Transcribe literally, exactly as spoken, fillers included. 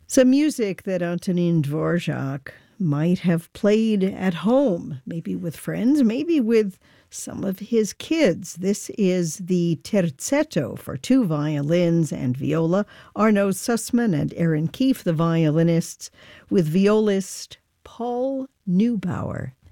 Some music that Antonin Dvorak might have played at home, maybe with friends, maybe with some of his kids. This is the Terzetto for two violins and viola. Arno Sussman and Aaron Keefe, the violinists, with violist Paul Neubauer.